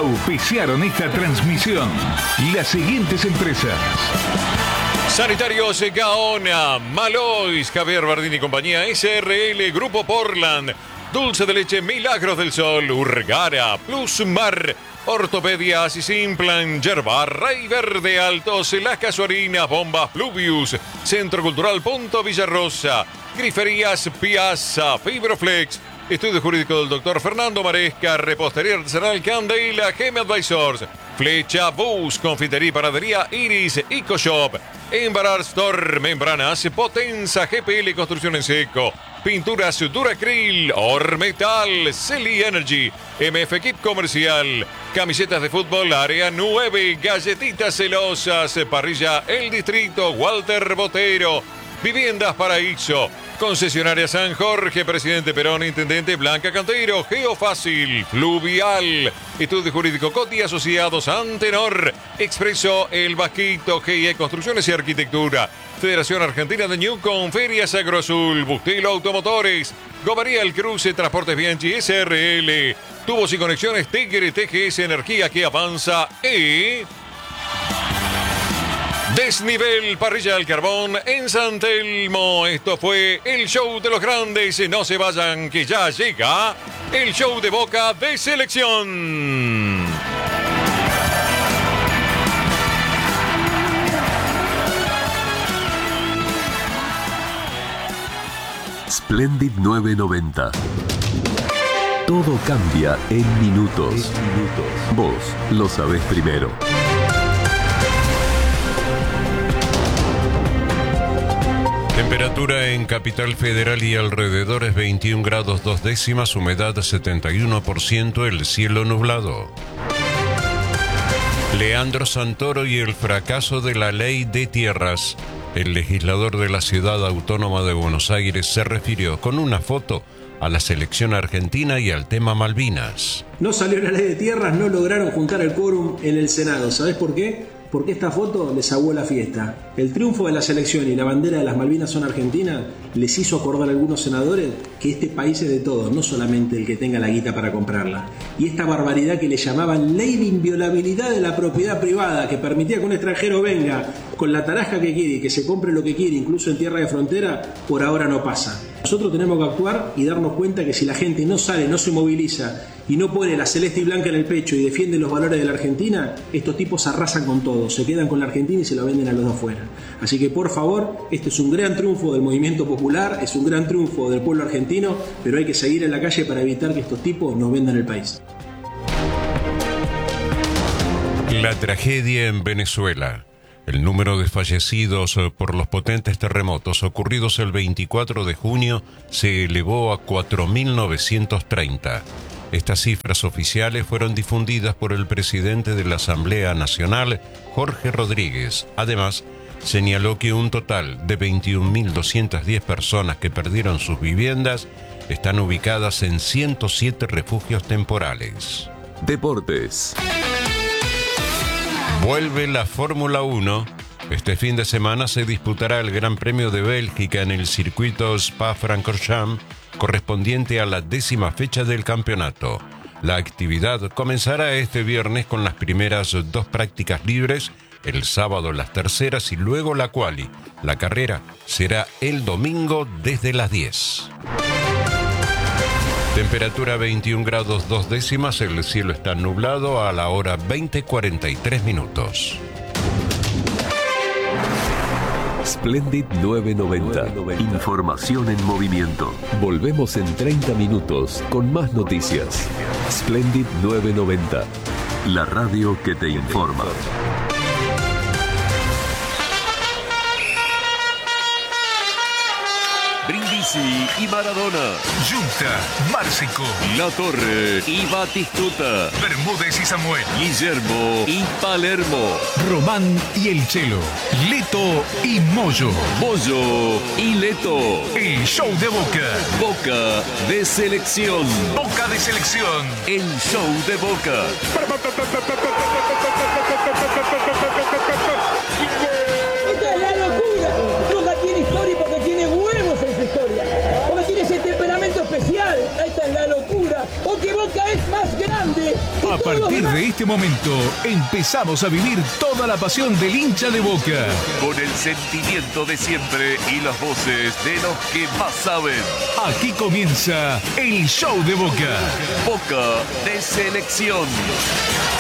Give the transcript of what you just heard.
auspiciaron esta transmisión las siguientes empresas: Sanitarios Gaona, Malois, Javier Bardini y compañía, SRL, Grupo Portland, Dulce de Leche Milagros del Sol, Urgara, Plusmar, Ortopedia, Asisimplan, Yerba, Rey Verde Altos, Las Casuarinas, Bombas Pluvius, Centro Cultural Punto Villarrosa, Griferías Piazza, Fibroflex, Estudio Jurídico del Dr. Fernando Maresca, Repostería Artesanal Candela, Gem Advisors, Flecha Bus, Confitería y Panadería Iris, EcoShop, Embarar Store, Membranas, Potenza, GPL Construcción en Seco, Pinturas Duracril, Ormetal, Celi Energy, MF Equip Comercial, Camisetas de Fútbol Área 9, Galletitas Celosas, Parrilla El Distrito, Walter Botero, Viviendas Paraíso, Concesionaria San Jorge, Presidente Perón, Intendente Blanca Cantero, Geofácil, Fluvial, Estudio Jurídico Coti Asociados, Antenor, Expreso El Vasquito, GIE Construcciones y Arquitectura, Federación Argentina de Newcom, Ferias Agroazul, Bustelo Automotores, Gomaría El Cruce, Transportes Bianchi, SRL, Tubos y Conexiones Tigre, TGS Energía que avanza y... Desnivel Parrilla al Carbón en San Telmo. Esto fue el show de los grandes. No se vayan, que ya llega el show de Boca de Selección. Splendid 990. Todo cambia en minutos. Vos lo sabés primero. Temperatura en Capital Federal y alrededores 21 grados 2 décimas, humedad 71%, el cielo nublado. Leandro Santoro y el fracaso de la ley de tierras. El legislador de la Ciudad Autónoma de Buenos Aires se refirió con una foto a la selección argentina y al tema Malvinas. No salió la ley de tierras, no lograron juntar el quórum en el Senado. ¿Sabés por qué? Porque esta foto les aguó la fiesta. El triunfo de la selección y la bandera de las Malvinas son argentinas les hizo acordar a algunos senadores que este país es de todos, no solamente el que tenga la guita para comprarla. Y esta barbaridad que le llamaban ley de inviolabilidad de la propiedad privada, que permitía que un extranjero venga con la tarasca que quiere y que se compre lo que quiere, incluso en tierra de frontera, por ahora no pasa. Nosotros tenemos que actuar y darnos cuenta que si la gente no sale, no se moviliza y no pone la celeste y blanca en el pecho y defiende los valores de la Argentina, estos tipos arrasan con todo, se quedan con la Argentina y se lo venden a los de afuera. Así que por favor, este es un gran triunfo del movimiento popular, es un gran triunfo del pueblo argentino, pero hay que seguir en la calle para evitar que estos tipos nos vendan el país. La tragedia en Venezuela. El número de fallecidos por los potentes terremotos ocurridos el 24 de junio se elevó a 4.930. Estas cifras oficiales fueron difundidas por el presidente de la Asamblea Nacional, Jorge Rodríguez. Además, señaló que un total de 21.210 personas que perdieron sus viviendas están ubicadas en 107 refugios temporales. Deportes. Vuelve la Fórmula 1. Este fin de semana se disputará el Gran Premio de Bélgica en el circuito Spa-Francorchamps, correspondiente a la 10ª fecha del campeonato. La actividad comenzará este viernes con las primeras 2 prácticas libres, el sábado las terceras y luego la quali. La carrera será el domingo desde las 10. Temperatura 21 grados 2 décimas, el cielo está nublado a la hora 20:43 minutos. Splendid 990. Información en movimiento. Volvemos en 30 minutos con más noticias. Splendid 990. La radio que te informa. Brindisi y Maradona. Junta, Márcico, La Torre y Batistuta. Bermúdez y Samuel, Guillermo y Palermo. Román y El Chelo, Leto y Moyo. Moyo y Leto. El show de Boca. Boca de Selección. Boca de Selección. El show de Boca. ¡Esta es la locura! Boca tiene historia porque tiene huevos en su historia. Porque tiene ese temperamento especial. Esta es la locura. Porque Boca es más grande que partir de este momento, empezamos a vivir toda la pasión del hincha de Boca. Con el sentimiento de siempre y las voces de los que más saben. Aquí comienza el show de Boca. Boca de Selección.